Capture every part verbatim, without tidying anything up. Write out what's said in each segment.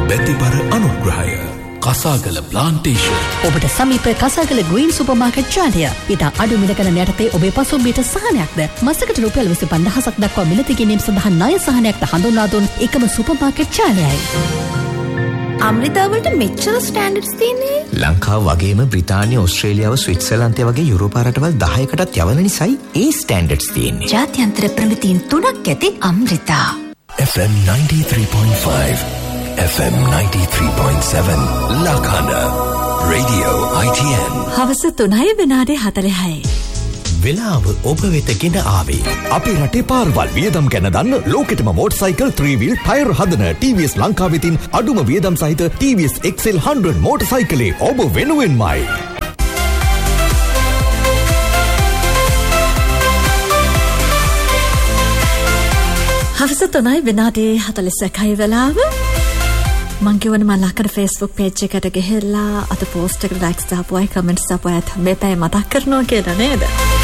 බැතිබර අනුග්‍රහය කසාගල ප්ලාන්ටේෂන්. ඔබට සමීප කසාගල ග්‍රීන් සුපර්මාකට් ජාලය. ඉතා අඩු මිලකන යටතේ ඔබේ පසුම්බියට සහනයක්ද මසකට රුපියල් විසි පන්දහසක් දක්වා මිලදී ගැනීම සඳහා ණය සහනයක්ද හඳුන්වා දුන් එකම සුපර්මාකට් ජාලයයි. අමෘතාවලට මෙච්චර ස්ටෑන්ඩඩ්ස් තියෙන්නේ ලංකාව වගේම බ්‍රිතාන්‍ය, ඕස්ට්‍රේලියාව, ස්විට්සර්ලන්තය වගේ යුරෝපා රටවල් දහයකටත් යවන නිසායි ඒ ස්ටෑන්ඩඩ්ස් තියෙන්නේ. ජාත්‍යන්තර ප්‍රමිතීන් තුනක් ඇති අමෘතා. F M ninety-three point five, F M ninety-three point seven, Lakana, Radio I T N. හවස තුනයි විනාඩි හතළිහයි. වෙලාව ඔබ වෙත ගෙන ආවේ. අපේ රටේ පාරවල් වියදම් ගැන දන්න ලෝකෙටම මෝටර්සයිකල් three wheel ටයර් හදන T V S ලංකාව වෙතින් අඩුම වියදම් සහිත T V S X L one hundred මෝටර්සයිකලේ ඔබ වෙනුවෙන්මයි. හවස තුනයි විනාඩි හතළිස් එකයි වෙලාව. මං කියවන මම ලක්කඩ Facebook page එකට ගිහිල්ලා අත post එකට likes දාපුවයි comments දාපුවයි මේ පැය මතක් කරනවා කියලා නේද?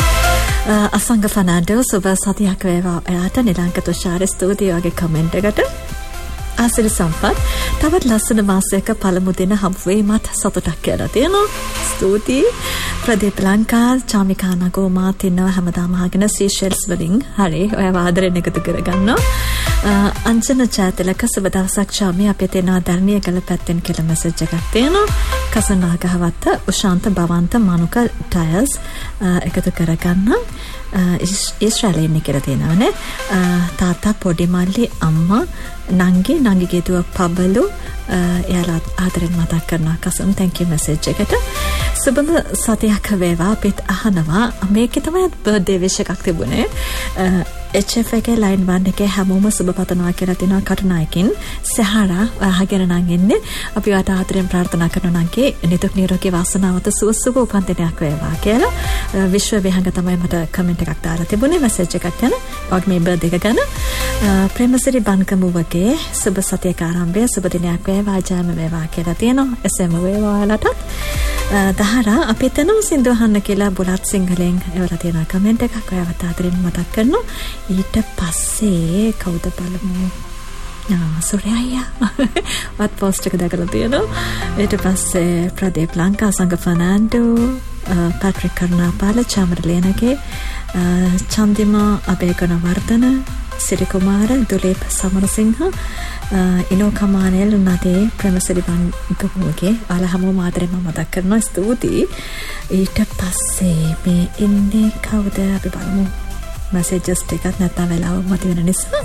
අසංග ෆර්නැන්ඩෝ සුබ සතියක් වේවා. එයාට නිලංක තුෂාර ස්තුතියි වගේ comment එකට. ආසිරි සම්පත් තවත් ලස්සන මාසයක පළමු දින හම්බවීමත් සතුටක් කියලා තියෙනවා. ස්තුතියි. ප්‍රදීප් ලංකා චාමිකා නගෝ මාත් ඉන්නවා හැමදාම අහගෙන සීෂෙල්ස් වලින්. හරි ඔය ආදරෙන් එකතු කරගන්නවා. අංජන චාතලක සුබ දවසක් චාමි අපේ තේනා ධර්ණීය කළ පැත්තෙන් කියලා මැසේජ් එකක් තියෙනවා. කසනාගහවත්ත උශාන්ත භවන්ත මනුක ටයර්ස් එකතු කරගන්න. ඉස්රායලෙන් කියලා තියෙනවානේ. තාත්තා පොඩි මල්ලි අම්මා නංගි නංගිගේ දුව පබලු එයාලා ආදරෙන් මතක් කරනවා. කසම් thank you message එකට. සුබම සතියක් වේවා. අපිට අහනවා මේකේ තමයි බර්ත්ඩේ විශ් එකක් තිබුණේ. H F එකේ line one එකේ හැමෝම සුබ පතනවා කියලා තිනවා කටුනායකින් සහරා අහගෙන නම් ඉන්නේ. අපි වාට ආදරෙන් ප්‍රාර්ථනා කරනවා නංගි නිදුක් නිරෝගී වාසනාවත සුව සුබ උපන්දිනයක් වේවා කියලා. විශ්ව විහංග තමයි මට කමෙන්ට් එකක් දාලා තිබුණේ මැසේජ් එකක් යන. ඔක් මේ බර්ත්ඩේ එක ගැන ප්‍රේමසිරි බන්කමුවගේ සුබ සතියක ආරම්භය සුබ දිනයක් වේවා ජයම වේවා කියලා තියෙනවා. එසේම වේවා ඔයාලට. දහරා අපි තනම සින්දු අහන්න කියලා බුලත් සිංහලෙන් එවලා තියෙන කමෙන්ට් එකක් ඔයාලට ආදරෙන් මතක් කරනවා. ඊට පස්සේ කවුද බලමු. නා සොරයා වත් පෝස්ට් එක දාලා තියෙනවා. ඊට පස්සේ ප්‍රදීප් ලංකා සංග ෆර්නැන්ඩෝ පැට්‍රික් කරුණාපාල චාමරලේනගේ චන්දිමා අබේගුණවර්ධන සිරි කුමාර දුලීප් සමරසිංහ ඉනෝ කමානෙල් නදී ප්‍රේමසිරි බන්කමුගේ ඔයාලා හැමෝම ආදරෙන් මතක් කරනවා. ස්තුතියි. ඊට පස්සේ මේ ඉන්නේ කවුද අපි බලමු. messages ටිකක් නැත්නම් වෙලාව මත වෙන නිසා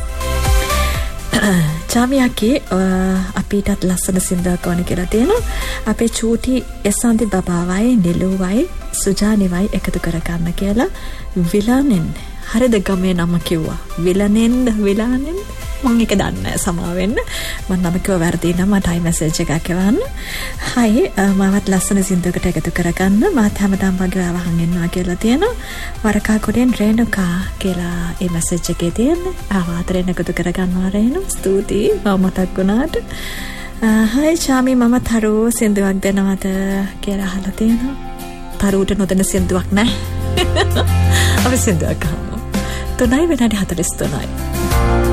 චාමියාකි අපිටත් ලස්සන සින්දුවක් ඕන කියලා තියෙනවා. අපේ චූටි එසන්දි බබාවයි නිලුවයි සුජානිවයි එකතු කරගන්න කියලා. විලනෙන් හරිද ගමේ නම කිව්වා. විලනෙන් විලනෙන් මම එක දන්නේ නැහැ සමා වෙන්න. මම නම කිව්ව වැරදි නම් මට අයි මැසේජ් එකක් එවන්න. හයි මමත් ලස්සන සින්දුවකට එකතු කරගන්න. මාත් හැමදාම වගේ ආවහන් ඉන්නවා කියලා තියෙනවා. වරකා කොටෙන් රේණුකා කියලා ඒ මැසේජ් එකේ තියෙන්නේ. ආවාතරෙන් එකතු කරගන්නවා රේණු. ස්තුතියි. මම මතක් වුණාට. හයි චාමි මම තරු සින්දුවක් දෙනවද කියලා අහලා තියෙනවා. තරුට නොදෙන සින්දුවක් නැහැ. අපි සින්දුවක් අහමු. තුනයි විනාඩි හතළිස් තුනයි.